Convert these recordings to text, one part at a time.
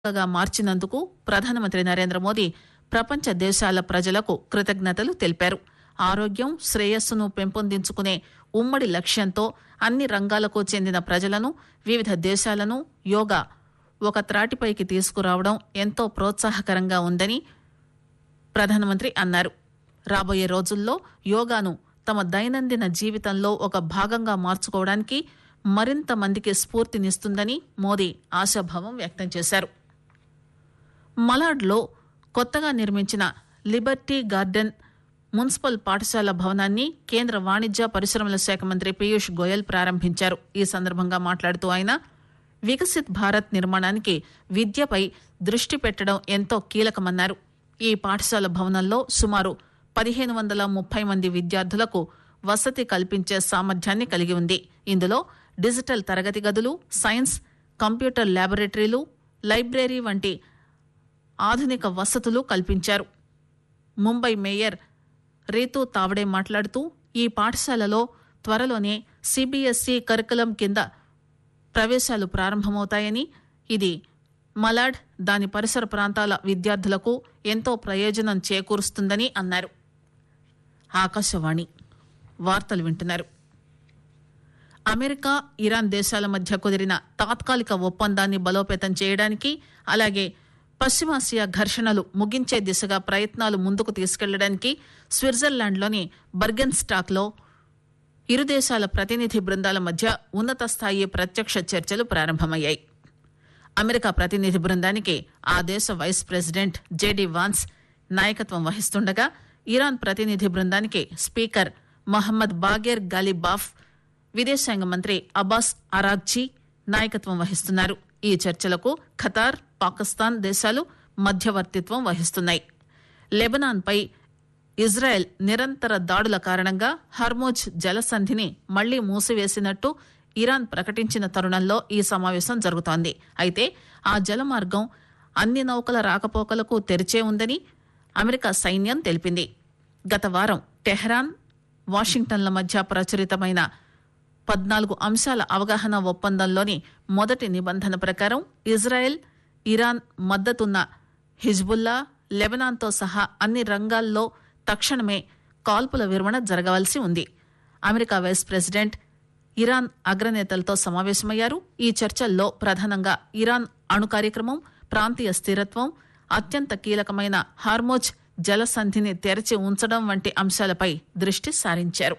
గా మార్చినందుకు ప్రధానమంత్రి నరేంద్ర మోదీ ప్రపంచ దేశాల ప్రజలకు కృతజ్ఞతలు తెలిపారు. ఆరోగ్యం, శ్రేయస్సును పెంపొందించుకునే ఉమ్మడి లక్ష్యంతో అన్ని రంగాలకు చెందిన ప్రజలను, వివిధ దేశాలను యోగా ఒక త్రాటిపైకి తీసుకురావడం ఎంతో ప్రోత్సాహకరంగా ఉందని ప్రధానమంత్రి అన్నారు. రాబోయే రోజుల్లో యోగాను తమ దైనందిన జీవితంలో ఒక భాగంగా మార్చుకోవడానికి మరింత మందికి స్ఫూర్తినిస్తుందని మోదీ ఆశాభావం వ్యక్తం చేశారు. మలాడ్లో కొత్తగా నిర్మించిన లిబర్టీ గార్డెన్ మున్సిపల్ పాఠశాల భవనాన్ని కేంద్ర వాణిజ్య పరిశ్రమల శాఖ మంత్రి పీయూష్ గోయల్ ప్రారంభించారు. ఈ సందర్భంగా మాట్లాడుతూ ఆయన వికసిత్ భారత్ నిర్మాణానికి విద్యపై దృష్టి పెట్టడం ఎంతో కీలకమన్నారు. ఈ పాఠశాల భవనంలో సుమారు 1530 మంది విద్యార్థులకు వసతి కల్పించే సామర్థ్యాన్ని కలిగి ఉంది. ఇందులో డిజిటల్ తరగతి గదులు, సైన్స్, కంప్యూటర్ ల్యాబొరేటరీలు, లైబ్రరీ వంటి ఆధునిక వసతులు కల్పించారు. ముంబై మేయర్ రీతూ తావడే మాట్లాడుతూ ఈ పాఠశాలలో త్వరలోనే సిబిఎస్ఈ కరికులం కింద ప్రవేశాలు ప్రారంభమవుతాయని, ఇది మలాడ్, దాని పరిసర ప్రాంతాల విద్యార్థులకు ఎంతో ప్రయోజనం చేకూరుస్తుందని అన్నారు. ఆకాశవాణి వార్తలు వింటున్నారు. అమెరికా, ఇరాన్ దేశాల మధ్య కుదిరిన తాత్కాలిక ఒప్పందాన్ని బలోపేతం చేయడానికి, అలాగే పశ్చిమాసియా ఘర్షణలు ముగించే దిశగా ప్రయత్నాలు ముందుకు తీసుకెళ్లడానికి స్విట్జర్లాండ్లోని బర్గెన్ స్టాక్లో ఇరు దేశాల ప్రతినిధి బృందాల మధ్య ఉన్నత స్థాయి ప్రత్యక్ష చర్చలు ప్రారంభమయ్యాయి. అమెరికా ప్రతినిధి బృందానికి ఆ దేశ వైస్ ప్రెసిడెంట్ జేడీ వాన్స్ నాయకత్వం వహిస్తుండగా, ఇరాన్ ప్రతినిధి బృందానికి స్పీకర్ మహమ్మద్ బాగేర్ గాలిబాఫ్, విదేశాంగ మంత్రి అబ్బాస్ అరాగ్జీ నాయకత్వం వహిస్తున్నారు. ఈ చర్చలకు ఖతార్, పాకిస్తాన్ దేశాలు మధ్యవర్తిత్వం వహిస్తున్నాయి. లెబనాన్పై ఇజ్రాయెల్ నిరంతర దాడుల కారణంగా హర్మోజ్ జలసంధిని మళ్లీ మూసివేసినట్టు ఇరాన్ ప్రకటించిన తరుణంలో ఈ సమావేశం జరుగుతోంది. అయితే ఆ జలమార్గం అన్ని నౌకల రాకపోకలకు తెరిచే ఉందని అమెరికా సైన్యం తెలిపింది. గత వారం టెహ్రాన్, వాషింగ్టన్ల మధ్య ప్రచురితమైన 14 అంశాల అవగాహన ఒప్పందంలోని మొదటి నిబంధన ప్రకారం ఇజ్రాయెల్, ఇరాన్ మద్దతున్న హిజ్బుల్లా, లెబనాన్తో సహా అన్ని రంగాల్లో తక్షణమే కాల్పుల విరమణ జరగవలసి ఉంది. అమెరికా వైస్ ప్రెసిడెంట్ ఇరాన్ అగ్రనేతలతో సమావేశమయ్యారు. ఈ చర్చల్లో ప్రధానంగా ఇరాన్ అణు కార్యక్రమం, ప్రాంతీయ స్థిరత్వం, అత్యంత కీలకమైన హార్మోజ్ జలసంధిని తెరచి ఉంచడం వంటి అంశాలపై దృష్టి సారించారు.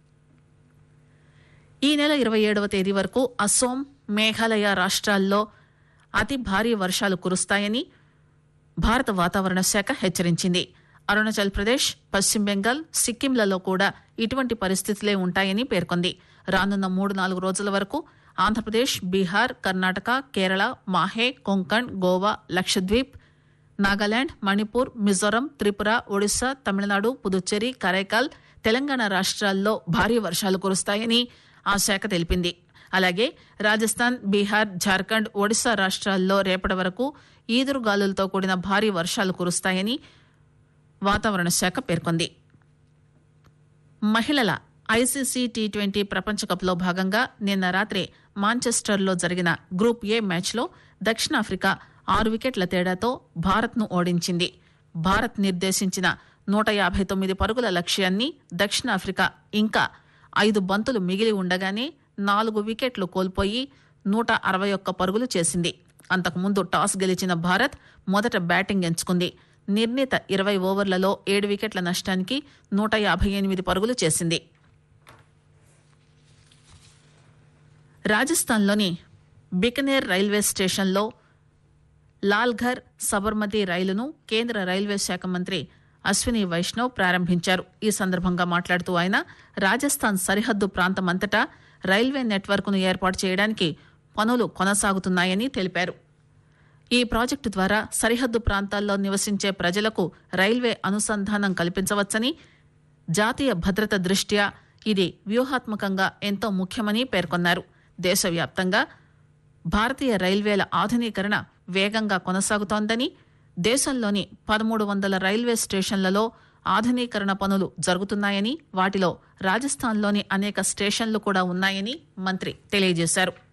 ఈ నెల 27వ తేదీ వరకు అస్సోం, మేఘాలయ రాష్ట్రాల్లో అతి భారీ వర్షాలు కురుస్తాయని భారత వాతావరణ శాఖ హెచ్చరించింది. అరుణాచల్ ప్రదేశ్, పశ్చిమ బెంగాల్, సిక్కింలలో కూడా ఇటువంటి పరిస్థితులే ఉంటాయని పేర్కొంది. రానున్న 3-4 రోజుల వరకు ఆంధ్రప్రదేశ్, బీహార్, కర్ణాటక, కేరళ, మాహే, కొంకణ్, గోవా, లక్షద్వీప్, నాగాలాండ్, మణిపూర్, మిజోరం, త్రిపుర, ఒడిశా, తమిళనాడు, పుదుచ్చేరి, కరైకాల్, తెలంగాణ రాష్ట్రాల్లో భారీ వర్షాలు కురుస్తాయని ఆ శాఖ తెలిపింది. అలాగే రాజస్థాన్, బీహార్, జార్ఖండ్, ఒడిశా రాష్ట్రాల్లో రేపటి వరకు ఈదురుగాలులతో కూడిన భారీ వర్షాలు కురుస్తాయని వాతావరణ శాఖ పేర్కొంది. మహిళల ఐసీసీ టీ20 ప్రపంచకప్లో భాగంగా నిన్న రాత్రి మాంచెస్టర్లో జరిగిన గ్రూప్ ఏ మ్యాచ్లో దక్షిణాఫ్రికా 6 వికెట్ల తేడాతో భారత్ను ఓడించింది. భారత్ నిర్దేశించిన 159 పరుగుల లక్ష్యాన్ని దక్షిణాఫ్రికా ఇంకా 5 బంతులు మిగిలి ఉండగానే 4 వికెట్లు కోల్పోయి 161 పరుగులు చేసింది. అంతకుముందు టాస్ గెలిచిన భారత్ మొదట బ్యాటింగ్ ఎంచుకుంది. నిర్ణీత 20 ఓవర్లలో 7 వికెట్ల నష్టానికి 158 పరుగులు చేసింది. రాజస్థాన్లోని బికనేర్ రైల్వే స్టేషన్లో లాల్ఘర్ సబర్మతి రైలును కేంద్ర రైల్వే శాఖ మంత్రి అశ్విని వైష్ణవ్ ప్రారంభించారు. ఈ సందర్భంగా మాట్లాడుతూ ఆయన రాజస్థాన్ సరిహద్దు ప్రాంతమంతటా రైల్వే నెట్వర్క్ను ఏర్పాటు చేయడానికి పనులు కొనసాగుతున్నాయని తెలిపారు. ఈ ప్రాజెక్టు ద్వారా సరిహద్దు ప్రాంతాల్లో నివసించే ప్రజలకు రైల్వే అనుసంధానం కల్పించవచ్చని, జాతీయ భద్రత దృష్ట్యా ఇది వ్యూహాత్మకంగా ఎంతో ముఖ్యమని పేర్కొన్నారు. దేశవ్యాప్తంగా భారతీయ రైల్వేల ఆధునీకరణ వేగంగా కొనసాగుతోందని, దేశంలోని 1300 రైల్వే స్టేషన్లలో ఆధునీకరణ పనులు జరుగుతున్నాయని, వాటిలో రాజస్థాన్లోని అనేక స్టేషన్లు కూడా ఉన్నాయని మంత్రి తెలియజేశారు.